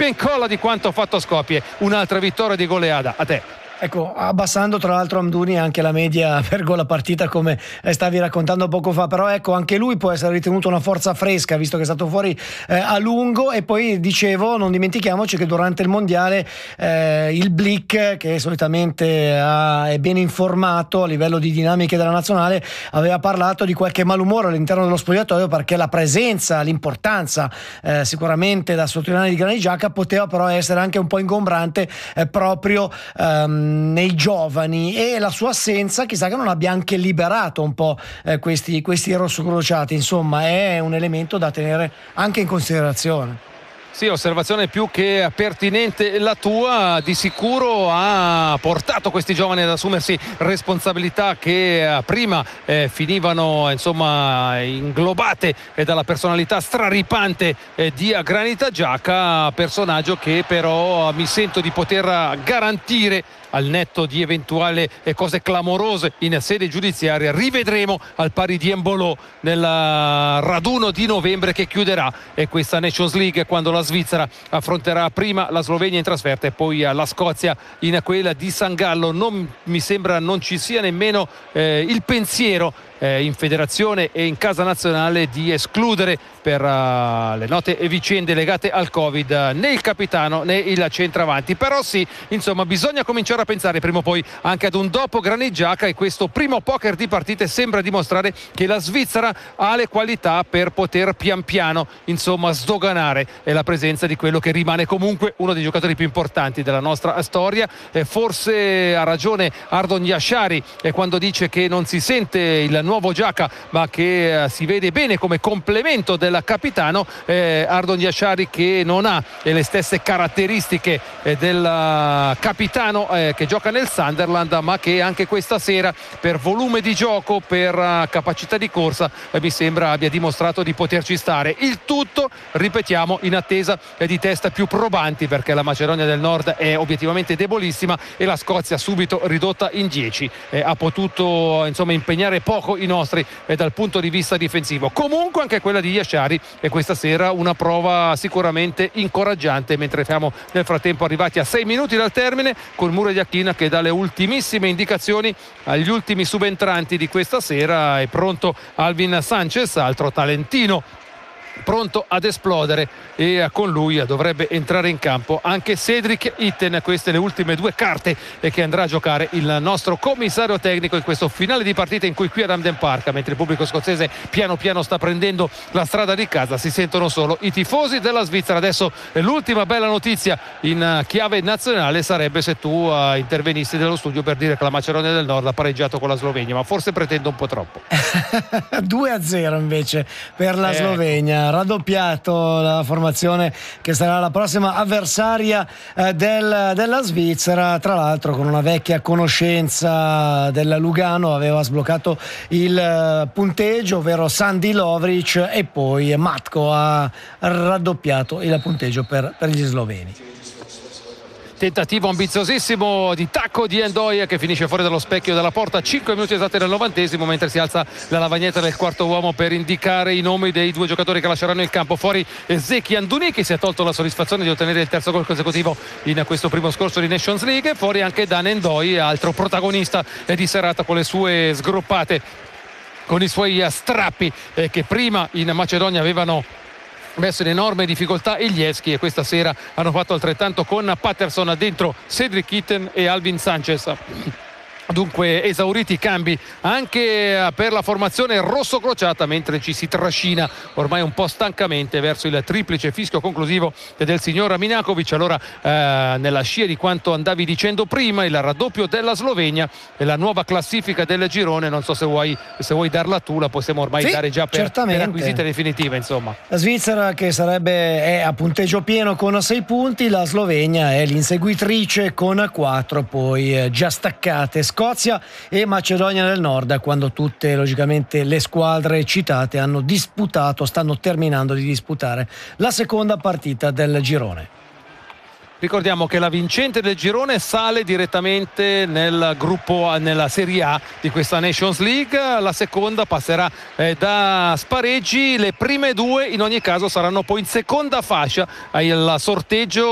copia e incolla di quanto fatto a Skopje. Un'altra vittoria di goleada. A te. Ecco, abbassando tra l'altro Amdouni anche la media per gol a partita, come stavi raccontando poco fa, però ecco, anche lui può essere ritenuto una forza fresca visto che è stato fuori a lungo. E poi dicevo, non dimentichiamoci che durante il mondiale il Blick, che solitamente è ben informato a livello di dinamiche della nazionale, aveva parlato di qualche malumore all'interno dello spogliatoio, perché la presenza, l'importanza sicuramente da sottolineare di Granit Xhaka poteva però essere anche un po' ingombrante proprio nei giovani, e la sua assenza chissà che non abbia anche liberato un po' questi rossocrociati. Insomma, è un elemento da tenere anche in considerazione. Sì, osservazione più che pertinente la tua. Di sicuro ha portato questi giovani ad assumersi responsabilità che prima finivano insomma inglobate dalla personalità straripante di Granit Xhaka, personaggio che però mi sento di poter garantire, al netto di eventuali cose clamorose in sede giudiziaria, rivedremo al pari di Embolo nel raduno di novembre che chiuderà questa Nations League, quando la Svizzera affronterà prima la Slovenia in trasferta e poi la Scozia in quella di San Gallo. Non mi sembra non ci sia nemmeno il pensiero in federazione e in casa nazionale di escludere, per le note vicende legate al Covid, né il capitano né il centravanti. Però sì, insomma, bisogna cominciare a pensare prima o poi anche ad un dopo Granit Xhaka, e questo primo poker di partite sembra dimostrare che la Svizzera ha le qualità per poter pian piano insomma sdoganare la presenza di quello che rimane comunque uno dei giocatori più importanti della nostra storia. Forse ha ragione Ardon Yashari quando dice che non si sente il nuovo Xhaka, ma che si vede bene come complemento del capitano. Ardon Yashari, che non ha le stesse caratteristiche del capitano che gioca nel Sunderland, ma che anche questa sera per volume di gioco, per capacità di corsa, mi sembra abbia dimostrato di poterci stare. Il tutto, ripetiamo, in attesa di test più probanti, perché la Macedonia del Nord è obiettivamente debolissima e la Scozia subito ridotta in 10 ha potuto insomma impegnare poco i nostri dal punto di vista difensivo. Comunque anche quella di Yashari è questa sera una prova sicuramente incoraggiante, mentre siamo nel frattempo arrivati a 6 minuti dal termine, con Mure Yachina che dà le ultimissime indicazioni agli ultimi subentranti di questa sera. È pronto Alvin Sanchez, altro talentino pronto ad esplodere, e con lui dovrebbe entrare in campo anche Cedric Itten. Queste le ultime due carte che andrà a giocare il nostro commissario tecnico in questo finale di partita, in cui qui ad Hampden Park, mentre il pubblico scozzese piano piano sta prendendo la strada di casa, si sentono solo i tifosi della Svizzera. Adesso l'ultima bella notizia in chiave nazionale sarebbe se tu intervenissi nello studio per dire che la Macedonia del Nord ha pareggiato con la Slovenia, ma forse pretendo un po' troppo. 2-0 invece per la Slovenia, raddoppiato la formazione che sarà la prossima avversaria della Svizzera, tra l'altro con una vecchia conoscenza della Lugano. Aveva sbloccato il punteggio, ovvero Sandi Lovric, e poi Matko ha raddoppiato il punteggio per gli sloveni. Tentativo ambiziosissimo di tacco di Endoia, che finisce fuori dallo specchio della porta. 5 minuti esatti del 90esimo, mentre si alza la lavagnetta del quarto uomo per indicare i nomi dei due giocatori che lasceranno il campo. Fuori Zeki Anduni, che si è tolto la soddisfazione di ottenere il terzo gol consecutivo in questo primo scorcio di Nations League. Fuori anche Dan Endoi, altro protagonista di serata, con le sue sgroppate, con i suoi strappi che prima in Macedonia avevano messo in enorme difficoltà Ilieschi, e questa sera hanno fatto altrettanto con Patterson dentro Cedric Itten e Alvin Sanchez. Dunque esauriti i cambi anche per la formazione rosso-crociata, mentre ci si trascina ormai un po' stancamente verso il triplice fischio conclusivo del signor Minakovic. Allora nella scia di quanto andavi dicendo prima, il raddoppio della Slovenia e la nuova classifica del girone, non so se vuoi darla tu, la possiamo ormai dare già per acquisita definitiva. Insomma, la Svizzera, che è a punteggio pieno con 6 punti, la Slovenia è l'inseguitrice con 4, poi già staccate Scozia e Macedonia del Nord, quando tutte logicamente le squadre citate stanno terminando di disputare la seconda partita del girone. Ricordiamo che la vincente del girone sale direttamente nel gruppo, nella Serie A di questa Nations League. La seconda passerà da spareggi. Le prime due in ogni caso saranno poi in seconda fascia al sorteggio